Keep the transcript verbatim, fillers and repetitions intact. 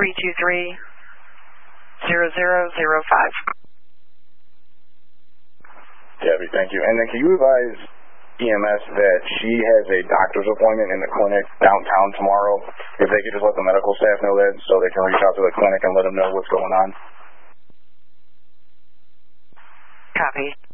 three two three, zero zero zero five. Debbie, thank you. And then can you advise E M S that she has a doctor's appointment in the clinic downtown tomorrow? If they could just let the medical staff know that so they can reach out to the clinic and let them know what's going on. Copy.